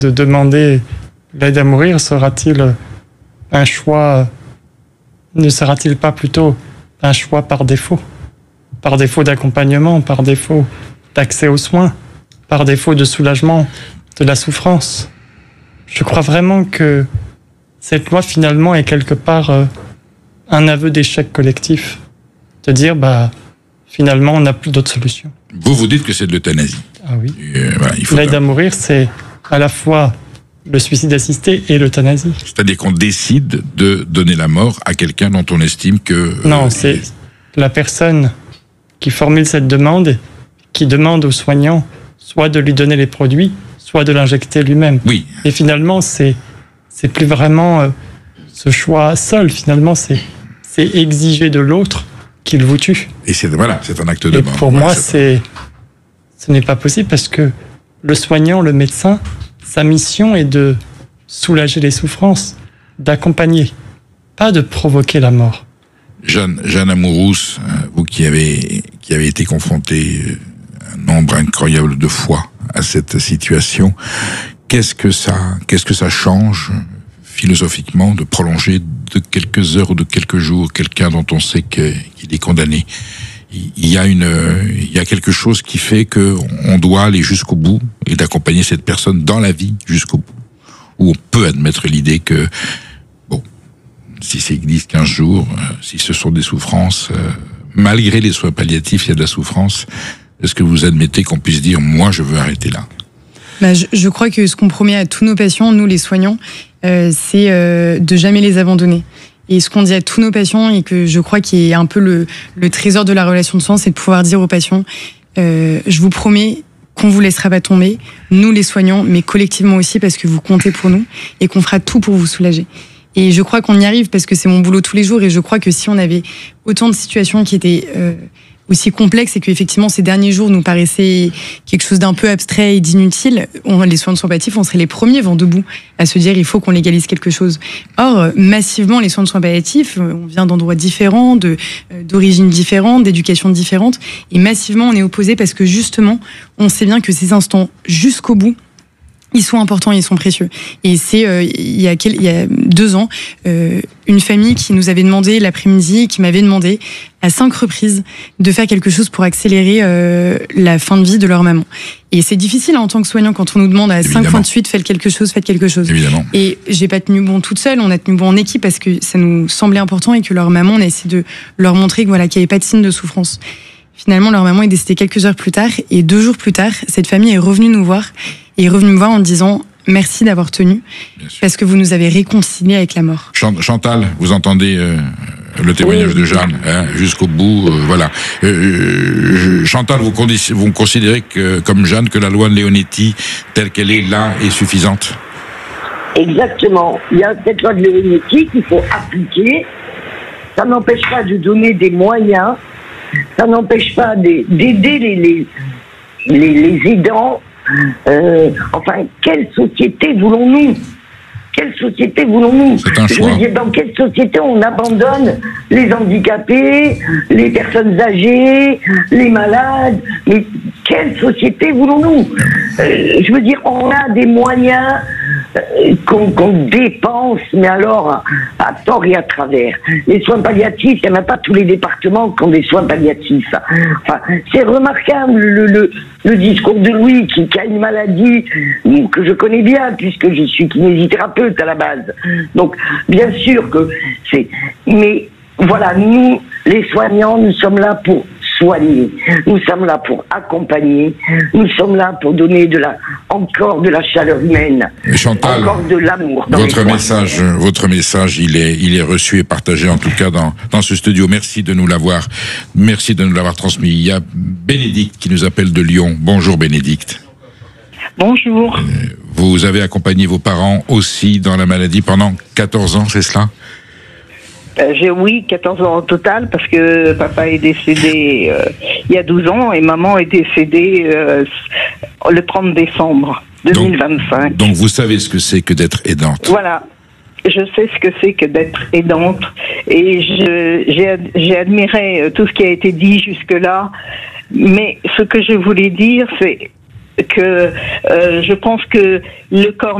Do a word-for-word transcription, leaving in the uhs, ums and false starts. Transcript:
de demander l'aide à mourir sera-t-il un choix, ne sera-t-il pas plutôt un choix par défaut, par défaut d'accompagnement, par défaut d'accès aux soins, par défaut de soulagement de la souffrance? Je crois vraiment que cette loi finalement est quelque part euh, un aveu d'échec collectif, de dire bah finalement on n'a plus d'autre solution. Vous vous dites que c'est de l'euthanasie. Ah oui. Euh, voilà, il faut L'aide que... à mourir, c'est à la fois le suicide assisté et l'euthanasie. C'est-à-dire qu'on décide de donner la mort à quelqu'un dont on estime que... Euh, non, c'est est... la personne qui formule cette demande, qui demande au soignant soit de lui donner les produits, soit de l'injecter lui-même. Oui. Et finalement, c'est c'est plus vraiment euh, ce choix seul. Finalement, c'est c'est exiger de l'autre qu'il vous tue. Et c'est voilà, c'est un acte de Et mort. pour voilà, moi, c'est... c'est ce n'est pas possible parce que le soignant, le médecin, sa mission est de soulager les souffrances, d'accompagner, pas de provoquer la mort. Jeanne, Jeanne Amourousse, vous qui avez, qui avez été confrontée un nombre incroyable de fois à cette situation, qu'est-ce que ça, qu'est-ce que ça change philosophiquement de prolonger de quelques heures ou de quelques jours quelqu'un dont on sait que, qu'il est condamné? Il y a une, il y a quelque chose qui fait que on doit aller jusqu'au bout et d'accompagner cette personne dans la vie jusqu'au bout. Où on peut admettre l'idée que, bon, si c'est dix, quinze jours, si ce sont des souffrances, euh, malgré les soins palliatifs, il y a de la souffrance. Est-ce que vous admettez qu'on puisse dire, moi, je veux arrêter là? Bah, je, je crois que ce qu'on promet à tous nos patients, nous les soignants, euh, c'est euh, de jamais les abandonner. Et ce qu'on dit à tous nos patients, et que je crois qu'il est un peu le, le trésor de la relation de soins, c'est de pouvoir dire aux patients, euh, je vous promets qu'on vous laissera pas tomber, nous les soignants, mais collectivement aussi, parce que vous comptez pour nous, et qu'on fera tout pour vous soulager. Et je crois qu'on y arrive, parce que c'est mon boulot tous les jours, et je crois que si on avait autant de situations qui étaient euh, aussi complexes, et qu'effectivement ces derniers jours nous paraissaient quelque chose d'un peu abstrait et d'inutile, on, les soins de soins palliatifs, on serait les premiers vent debout à se dire il faut qu'on légalise quelque chose. Or, massivement, les soins de soins palliatifs, on vient d'endroits différents, de, d'origines différentes, d'éducations différentes, et massivement on est opposé parce que justement, on sait bien que ces instants jusqu'au bout, ils sont importants, ils sont précieux. Et c'est euh, il y a quel, il y a deux ans, euh, une famille qui nous avait demandé l'après-midi, qui m'avait demandé à cinq reprises de faire quelque chose pour accélérer euh, la fin de vie de leur maman. Et c'est difficile hein, en tant que soignant quand on nous demande à Évidemment. cinq fois de suite faites quelque chose, faites quelque chose. Évidemment. Et j'ai pas tenu bon toute seule, on a tenu bon en équipe parce que ça nous semblait important et que leur maman, on a essayé de leur montrer que voilà qu'il y avait pas de signe de souffrance. Finalement, leur maman est décédée quelques heures plus tard et deux jours plus tard, cette famille est revenue nous voir et est revenue me voir en disant merci d'avoir tenu parce que vous nous avez réconciliés avec la mort. Chantal, vous entendez euh, le témoignage oui. de Jeanne hein, jusqu'au bout, euh, voilà. Euh, Chantal, vous, vous considérez que, comme Jeanne que la loi de Leonetti telle qu'elle est là est suffisante? Exactement. Il y a cette loi de Leonetti qu'il faut appliquer. Ça n'empêche pas de donner des moyens. Ça n'empêche pas d'aider les, les, les, les aidants. Euh, enfin, quelle société voulons-nous? Quelle société voulons-nous? C'est un choix. Je veux dire, dans quelle société on abandonne les handicapés, les personnes âgées, les malades? Mais quelle société voulons-nous? euh, Je veux dire, on a des moyens euh, qu'on qu'on dépense, mais alors à tort et à travers. Les soins palliatifs, il n'y en a pas tous les départements qui ont des soins palliatifs. Enfin, c'est remarquable le, le, le discours de Louis qui, qui a une maladie que je connais bien puisque je suis kinésithérapeute à la base. Donc, bien sûr que c'est... Mais voilà, nous, les soignants, nous sommes là pour soigner. Nous sommes là pour accompagner. Nous sommes là pour donner de la, encore de la chaleur humaine. Chantal, encore de l'amour. Votre message, votre message, il est, il est reçu et partagé en tout cas dans, dans ce studio. Merci de nous l'avoir, merci de nous l'avoir transmis. Il y a Bénédicte qui nous appelle de Lyon. Bonjour Bénédicte. Bonjour. Euh, vous avez accompagné vos parents aussi dans la maladie pendant quatorze ans, c'est cela? Euh, j'ai, oui, quatorze ans au total, parce que papa est décédé euh, il y a douze ans et maman est décédée euh, le trente décembre deux mille vingt-cinq. Donc, donc vous savez ce que c'est que d'être aidante. Voilà. Je sais ce que c'est que d'être aidante et je, j'ai, j'ai admiré tout ce qui a été dit jusque-là, mais ce que je voulais dire, c'est que euh, je pense que le corps